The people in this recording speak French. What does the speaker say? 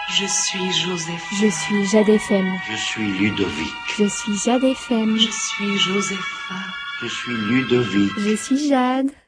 Je suis Joseph. Je suis Jade FM. Je suis Ludovic. Je suis Jade FM. Je suis Josepha. Je suis Ludovic. Je suis Jade.